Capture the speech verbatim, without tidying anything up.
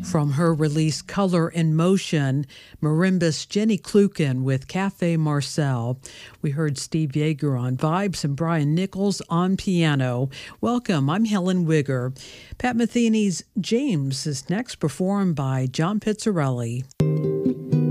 From her release Color in Motion, marimbist Jenny Kluken with Cafe Marcel. We heard Steve Yeager on vibes and Brian Nichols on piano. Welcome, I'm Helen Wigger. Pat Metheny's James is next, performed by John Pizzarelli.